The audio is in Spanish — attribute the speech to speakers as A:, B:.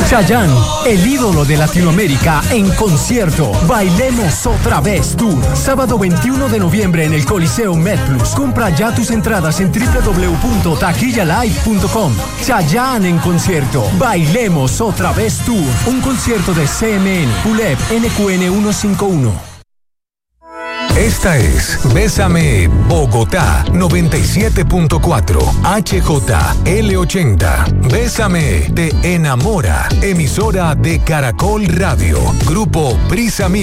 A: Chayanne, el ídolo de Latinoamérica, en concierto. Bailemos otra vez Tour. Sábado 21 de noviembre en el Coliseo MedPlus. Compra ya tus entradas en www.taquillalive.com. Chayanne en concierto. Bailemos otra vez Tour. Un concierto de CMN, ULEP, NQN 151.
B: Esta es Bésame Bogotá 97.4 HJL80. Bésame te enamora. Emisora de Caracol Radio. Grupo Prisa